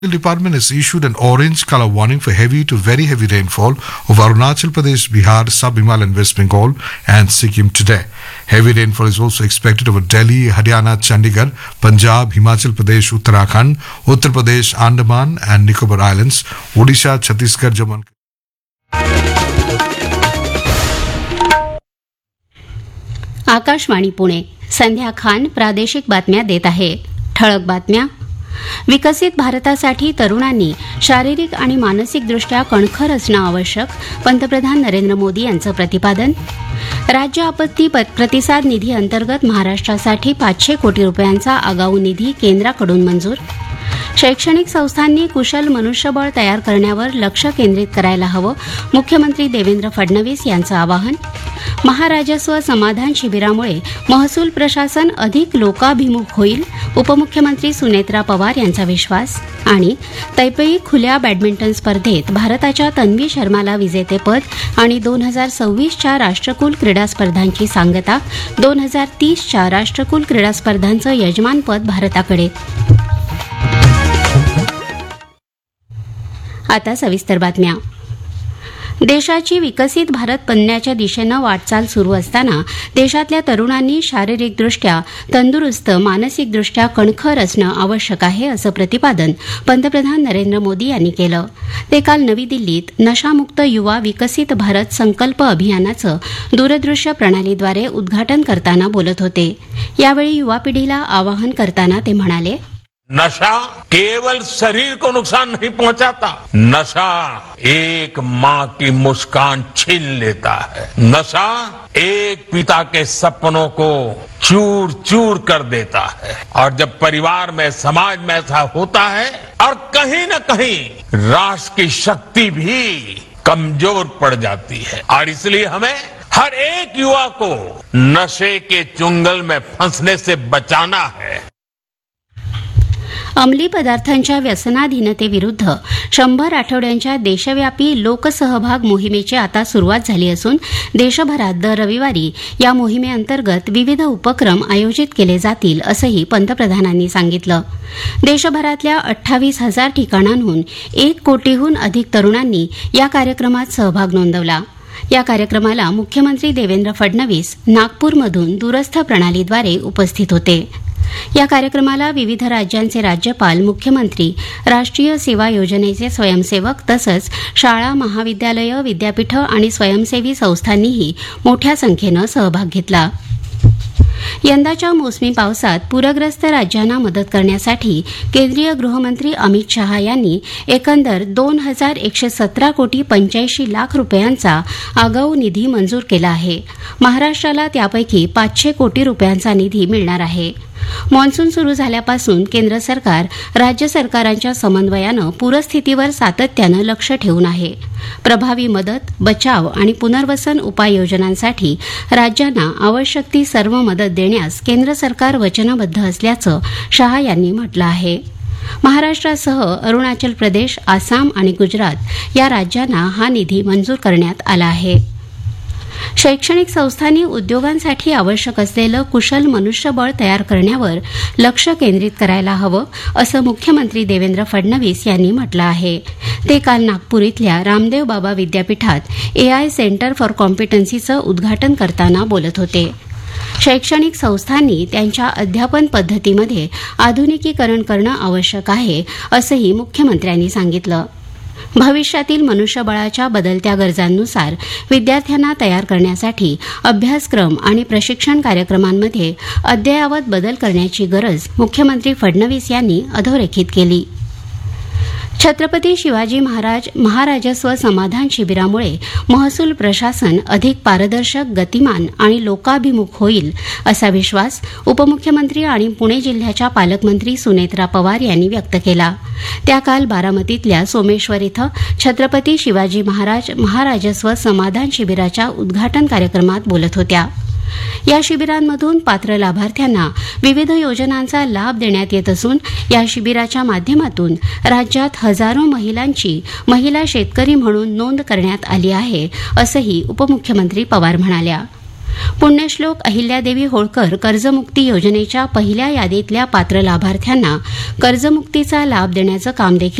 The department has issued an orange color warning for heavy to very heavy rainfall over Arunachal Pradesh, Bihar, Sub-Himalayan West Bengal and Sikkim today. Heavy rainfall is also expected over Delhi, Haryana, Chandigarh, Punjab, Himachal Pradesh, Uttarakhand, Uttar Pradesh, Andaman and Nicobar Islands, Odisha, Chhattisgarh, Jammu. Akashvani Pune. संध्या खान प्रादेशिक बातम्या देत आहे. ठळक बातम्या. विकसित भारतासाठी तरुणांनी शारीरिक आणि मानसिकदृष्ट्या कणखर असणं आवश्यक, पंतप्रधान नरेंद्र मोदी यांचं प्रतिपादन. राज्य आपत्ती प्रतिसाद निधी अंतर्गत महाराष्ट्रासाठी 500 कोटी रुपयांचा आगाऊ निधी केंद्राकडून मंजूर. शैक्षणिक संस्थांनी कुशल मनुष्यबळ तयार करण्यावर लक्ष केंद्रित करायला हवं, मुख्यमंत्री देवेंद्र फडणवीस यांचं आवाहन. महाराजस्व समाधान शिबिरामुळे महसूल प्रशासन अधिक लोकाभिमुख होईल, उपमुख्यमंत्री सुनेत्रा पवार यांचा विश्वास. आणि तैपेई खुल्या बॅडमिंटन स्पर्धेत भारताच्या तन्वी शर्माला विजेतेपद आणि 2026च्या राष्ट्रकुल क्रीडा स्पर्धांची सांगता. 2030च्या राष्ट्रकुल क्रीडा स्पर्धांचं यजमानपद भारताकडे. आता सविस्तर बातम्या. देशाची विकसित भारत बनण्याच्या दिशेनं वाटचाल सुरू असताना देशातल्या तरुणांनी शारीरिकदृष्ट्या तंदुरुस्त, मानसिकदृष्ट्या कणखर असणं आवश्यक आहे, असं प्रतिपादन पंतप्रधान नरेंद्र मोदी यांनी केलं. ते काल नवी दिल्लीत नशामुक्त युवा विकसित भारत संकल्प अभियानाचं दूरदृश्य प्रणालीद्वारे उद्घाटन करताना बोलत होते. यावेळी युवा पिढीला आवाहन करताना ते म्हणाले, नशा केवल शरीर को नुकसान नहीं पहुंचाता, नशा एक माँ की मुस्कान छीन लेता है. नशा एक पिता के सपनों को चूर चूर कर देता है. और जब परिवार में, समाज में ऐसा होता है और कहीं न कहीं राष्ट्र की शक्ति भी कमजोर पड़ जाती है. और इसलिए हमें हर एक युवा को नशे के चुंगल में फंसने से बचाना है. अंमली पदार्थांच्या व्यसनाधीनतेविरुद्ध 100 आठवड्यांच्या देशव्यापी लोकसहभाग मोहिमेची आता सुरुवात झाली असून देशभरात दर रविवारी या मोहिमेअंतर्गत विविध उपक्रम आयोजित केले जातील, असंही पंतप्रधानांनी सांगितलं. देशभरातल्या 28,000 ठिकाणांहून 1 कोटीहून अधिक तरुणांनी या कार्यक्रमात सहभाग नोंदवला. या कार्यक्रमाला मुख्यमंत्री देवेंद्र फडणवीस नागपूरमधून दूरस्थ प्रणालीद्वारे उपस्थित होते. या कार्यक्रमाला विविध राज्यांचे राज्यपाल, मुख्यमंत्री, राष्ट्रीय सेवा योजनेचे स्वयंसेवक तसंच शाळा, महाविद्यालयं, विद्यापीठं आणि स्वयंसेवी संस्थांनीही मोठ्या संख्येनं सहभाग घेतला. यंदाच्या मोसमी पावसात पूरग्रस्त राज्यांना मदत करण्यासाठी केंद्रीय गृहमंत्री अमित शहा यांनी एकंदर 2,117 कोटी 85 लाख रुपयांचा आगाऊ निधी मंजूर केला आहे. महाराष्ट्राला त्यापैकी 500 कोटी रुपयांचा निधी मिळणार आहे. मॉन्सून सुरू झाल्यापासून केंद्र सरकार राज्य सरकारांच्या समन्वयानं पूरस्थितीवर सातत्यानं लक्ष ठेवून आहे. प्रभावी मदत, बचाव आणि पुनर्वसन उपाययोजनांसाठी राज्यांना आवश्यक ती सर्व मदत देण्यास केंद्र सरकार वचनबद्ध असल्याचं शहा यांनी म्हटलं आहे. महाराष्ट्रासह अरुणाचल प्रदेश, आसाम आणि गुजरात या राज्यांना हा निधी मंजूर करण्यात आला आहे. शैक्षणिक संस्थांनी उद्योगांसाठी आवश्यक असलेलं कुशल मनुष्यबळ तयार करण्यावर लक्ष केंद्रित करायला हवं, असं मुख्यमंत्री देवेंद्र फडणवीस यांनी म्हटलं आहे. ते काल नागपूर इथल्या रामदेव बाबा विद्यापीठात AI सेंटर फॉर कॉम्पिटन्सीचं उद्घाटन करताना बोलत होते. शैक्षणिक संस्थांनी त्यांच्या अध्यापन पद्धतीमध्ये आधुनिकीकरण करणं आवश्यक आहे, असंही मुख्यमंत्र्यांनी सांगितलं. भविष्यातील मनुष्यबळाच्या बदलत्या गरजांनुसार विद्यार्थ्यांना तयार करण्यासाठी अभ्यासक्रम आणि प्रशिक्षण कार्यक्रमांमध्ये अद्ययावत बदल करण्याची गरज मुख्यमंत्री फडणवीस यांनी अधोरेखित केली. छत्रपती शिवाजी महाराज महाराजस्व समाधान शिबिरामुळे महसूल प्रशासन अधिक पारदर्शक, गतिमान आणि लोकाभिमुख होईल, असा विश्वास उपमुख्यमंत्री आणि पुणे जिल्ह्याच्या पालकमंत्री सुनेत्रा पवार यांनी व्यक्त केला. त्या काल बारामतीतल्या सोमेश्वर इथं छत्रपती शिवाजी महाराज महाराजस्व समाधान शिबिराच्या उद्घाटन कार्यक्रमात बोलत होत्या. या शिबिरांमधून पात्र लाभार्थ्यांना विविध योजनांचा लाभ देण्यात येत असून या शिबिराच्या माध्यमातून राज्यात हजारो महिलांची महिला शेतकरी म्हणून नोंद करण्यात आली आहे, असंही उपमुख्यमंत्री पवार म्हणाल्या. पुण्यश्लोक अहिल्यादेवी होळकर कर्जमुक्ती योजनेच्या पहिल्या यादीतल्या पात्र लाभार्थ्यांना कर्जमुक्तीचा लाभ देण्याचं काम देखील